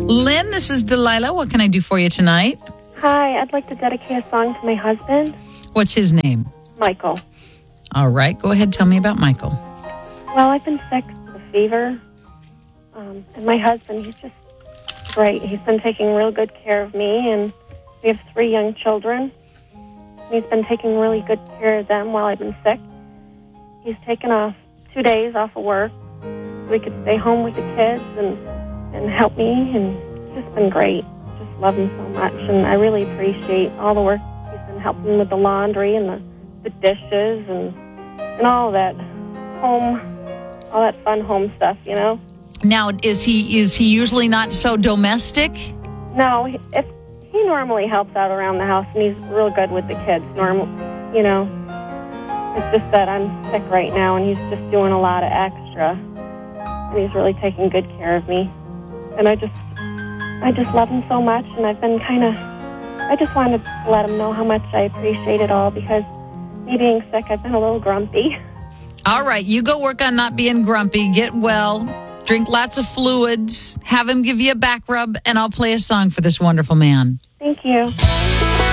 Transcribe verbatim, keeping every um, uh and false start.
Lynn, this is Delilah. What can I do for you tonight? Hi, I'd like to dedicate a song to my husband, What's his name? Michael. All right, go ahead. Tell me about Michael. Well, I've been sick with a fever, um, and my husband, he's just great. He's been taking real good care of me, and we have three young children. He's been taking really good care of them while I've been sick. He's taken off two days off of work so we could stay home with the kids and, and help me, and it's just been great. Just love him so much, and I really appreciate all the work he's been helping with the laundry and the, the dishes and and all that home, all that fun home stuff, you know. Now, is he is he usually not so domestic? No, he- if he normally helps out around the house, and he's real good with the kids. Normal, you know. It's just that I'm sick right now, and he's just doing a lot of extra, and he's really taking good care of me. And I just, I just love him so much, and I've been kind of, I just wanted to let him know how much I appreciate it all, because me being sick, I've been a little grumpy. All right, you go work on not being grumpy. Get well. Drink lots of fluids. Have him give you a back rub, and I'll play a song for this wonderful man. Thank you.